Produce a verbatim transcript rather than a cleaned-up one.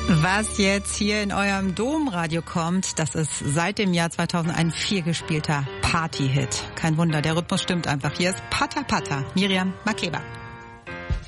Was jetzt hier in eurem Domradio kommt, das ist seit dem Jahr zweitausendeins viel gespielter Party-Hit. Kein Wunder, der Rhythmus stimmt einfach. Hier ist Pata Pata, Miriam Makeba.